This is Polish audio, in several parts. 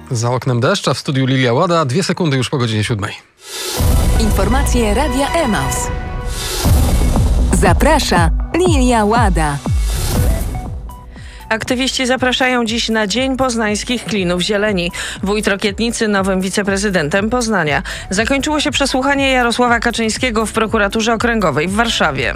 Za oknem deszcz, a w studiu Lilia Łada. 2 sekundy już po godzinie 7. Informacje Radia Emaus. Zaprasza Lilia Łada. Aktywiści zapraszają dziś na Dzień Poznańskich Klinów Zieleni. Wójt Rokietnicy nowym wiceprezydentem Poznania. Zakończyło się przesłuchanie Jarosława Kaczyńskiego w prokuraturze okręgowej w Warszawie.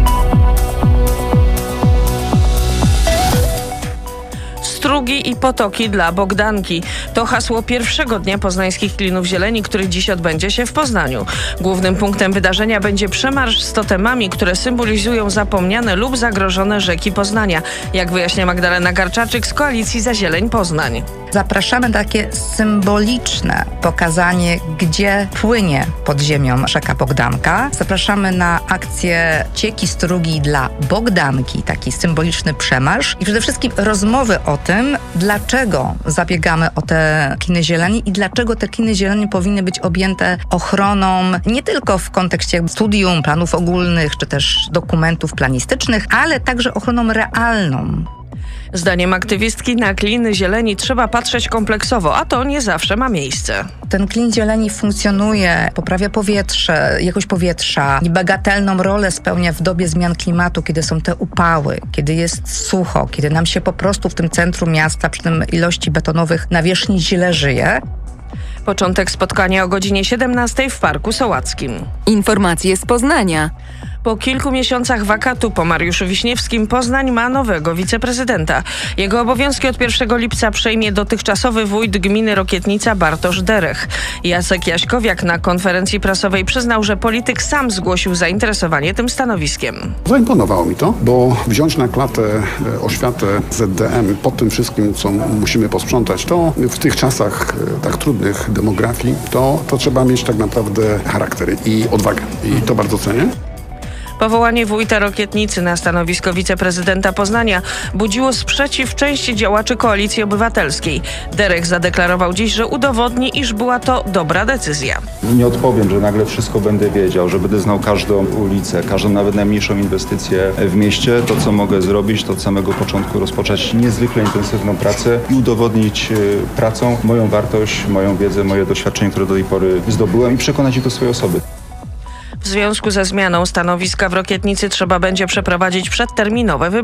Strugi i potoki dla Bogdanki. To hasło pierwszego dnia Poznańskich Klinów Zieleni, który dziś odbędzie się w Poznaniu. Głównym punktem wydarzenia będzie przemarsz z totemami, które symbolizują zapomniane lub zagrożone rzeki Poznania. Jak wyjaśnia Magdalena Garczaczyk z Koalicji za Zieleń Poznań. Zapraszamy na takie symboliczne pokazanie, gdzie płynie pod ziemią rzeka Bogdanka. Zapraszamy na akcję Cieki Strugi dla Bogdanki, taki symboliczny przemarsz i przede wszystkim rozmowy o tym, dlaczego zabiegamy o te kliny zieleni i dlaczego te kliny zieleni powinny być objęte ochroną nie tylko w kontekście studium, planów ogólnych czy też dokumentów planistycznych, ale także ochroną realną. Zdaniem aktywistki na kliny zieleni trzeba patrzeć kompleksowo, a to nie zawsze ma miejsce. Ten klin zieleni funkcjonuje, poprawia powietrze, jakość powietrza, niebagatelną rolę spełnia w dobie zmian klimatu, kiedy są te upały, kiedy jest sucho, kiedy nam się po prostu w tym centrum miasta, przy tym ilości betonowych nawierzchni źle żyje. Początek spotkania o godzinie 17 w Parku Sołackim. Informacje z Poznania. Po kilku miesiącach wakatu po Mariuszu Wiśniewskim Poznań ma nowego wiceprezydenta. Jego obowiązki od 1 lipca przejmie dotychczasowy wójt gminy Rokietnica Bartosz Derech. Jacek Jaśkowiak na konferencji prasowej przyznał, że polityk sam zgłosił zainteresowanie tym stanowiskiem. Zaimponowało mi to, bo wziąć na klatę oświatę ZDM po tym wszystkim, co musimy posprzątać, to w tych czasach tak trudnych demografii, to trzeba mieć tak naprawdę charakter i odwagę. I to bardzo cenię. Powołanie wójta Rokietnicy na stanowisko wiceprezydenta Poznania budziło sprzeciw części działaczy Koalicji Obywatelskiej. Derech zadeklarował dziś, że udowodni, iż była to dobra decyzja. Nie odpowiem, że nagle wszystko będę wiedział, że będę znał każdą ulicę, każdą nawet najmniejszą inwestycję w mieście. To, co mogę zrobić, to od samego początku rozpocząć niezwykle intensywną pracę i udowodnić pracą moją wartość, moją wiedzę, moje doświadczenie, które do tej pory zdobyłem i przekonać ich do swojej osoby. W związku ze zmianą stanowiska w Rokietnicy trzeba będzie przeprowadzić przedterminowe wybory.